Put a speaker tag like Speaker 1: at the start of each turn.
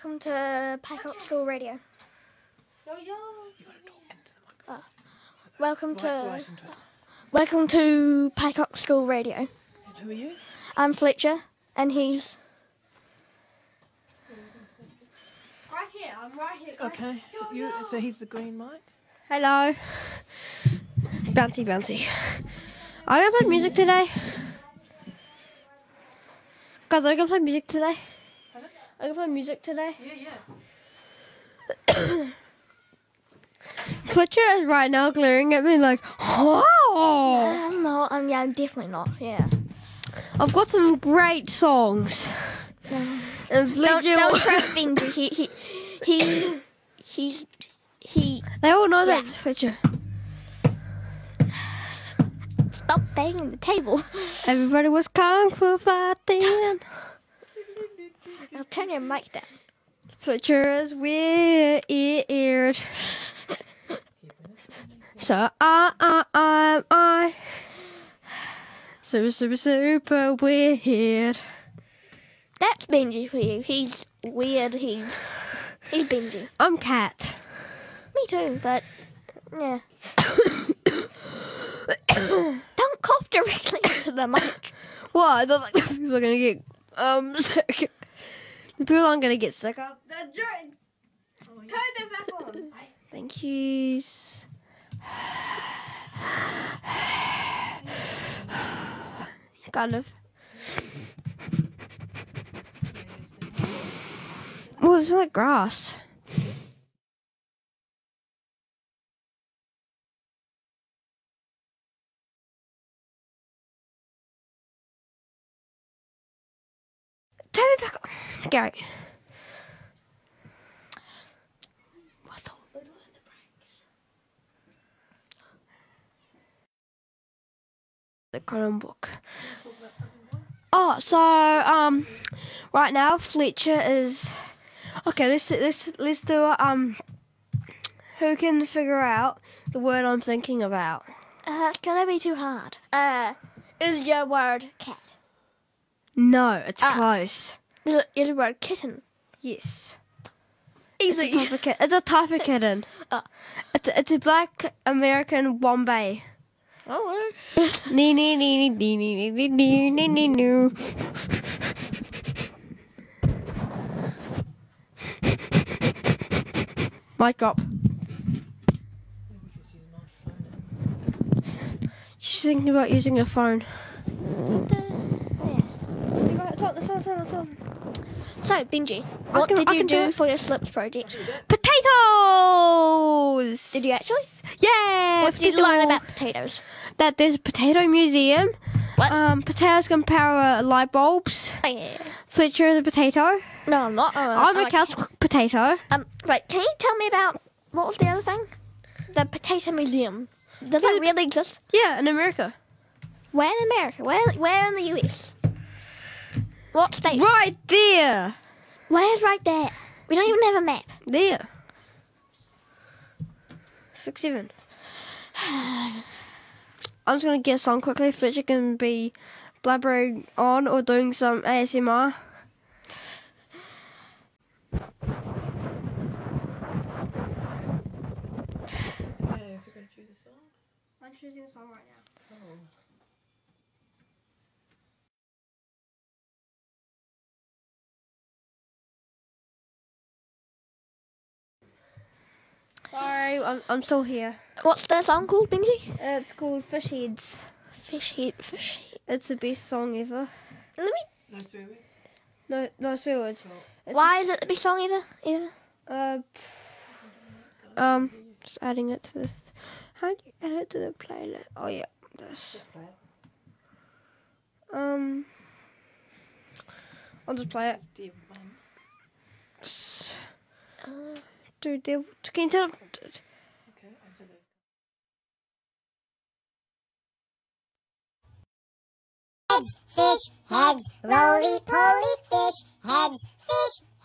Speaker 1: welcome to Peacock School Radio.
Speaker 2: You gotta talk into the microphone.
Speaker 1: Welcome to Peacock School Radio.
Speaker 2: And who are you?
Speaker 1: I'm Fletcher, and he's...
Speaker 2: Right here, I'm right here. Okay, so he's the green mic.
Speaker 3: Hello. Bouncy, bouncy. Are you gonna play music today? Guys, are you gonna play music today?
Speaker 2: Pardon?
Speaker 3: Are you gonna play music today?
Speaker 2: Yeah.
Speaker 3: Fletcher is right now glaring at me like, oh!
Speaker 1: I'm not. I'm definitely not. Yeah.
Speaker 3: I've got some great songs. And Fletcher,
Speaker 1: Don't try to Benji. He.
Speaker 3: they all know that,
Speaker 1: Yeah.
Speaker 3: Fletcher.
Speaker 1: Stop banging the table.
Speaker 3: Everybody was kung fu fighting.
Speaker 1: Now turn your mic down.
Speaker 3: Fletcher is weird. So I'm super weird.
Speaker 1: That's Benji for you. He's weird. He's Benji.
Speaker 3: I'm Cat.
Speaker 1: Me too, but yeah. Don't cough directly into the mic.
Speaker 3: Well, I don't think people are gonna get sick. People aren't gonna get sick of the drink. Turn them back on. Thank you. Kind of. Well, it's like grass. Turn it back on. Gary. What the little in the brakes? The Chromebook. Oh, so right now Fletcher is okay. Let's do who can figure out the word I'm thinking about?
Speaker 1: It's gonna be too hard. Is your word cat?
Speaker 3: No, it's close.
Speaker 1: Is your word kitten?
Speaker 3: Yes.
Speaker 1: Easy.
Speaker 3: It's a type of kitten. It's a black American Bombay.
Speaker 1: Oh.
Speaker 3: Nee nee nee nee nee nee nee nee nee nee. Mic drop. She's thinking about using a phone.
Speaker 1: So, Benji, what did you do for your slips project?
Speaker 3: Potatoes!
Speaker 1: Did you actually?
Speaker 3: Yeah!
Speaker 1: What did you learn about potatoes?
Speaker 3: That there's a potato museum.
Speaker 1: What?
Speaker 3: Potatoes can power light bulbs.
Speaker 1: Oh, yeah.
Speaker 3: Fletcher is a potato.
Speaker 1: No, I'm not.
Speaker 3: I'm a couch potato.
Speaker 1: Wait, can you tell me about, what was the other thing? The Potato Museum. Does that really exist?
Speaker 3: Yeah, in America.
Speaker 1: Where in America? Where in the US? What state?
Speaker 3: Right there.
Speaker 1: Where's right there? We don't even have a map.
Speaker 3: There. 6-7. I'm just gonna get a song quickly. Fletcher can be blabbering on or doing some ASMR. I'm choosing a song right now. Sorry, I'm still here.
Speaker 1: What's the song called, Benji?
Speaker 3: It's called Fish Heads.
Speaker 1: Fish head.
Speaker 3: It's the best song ever.
Speaker 1: Let me.
Speaker 3: No, it's real words.
Speaker 1: Why is it the best song ever?
Speaker 3: Just adding it to this. How do you add it to the playlist? Oh yeah, this. I'll just play it. Dude, can you tell?
Speaker 4: Heads, fish, heads, roly-poly fish, heads, fish,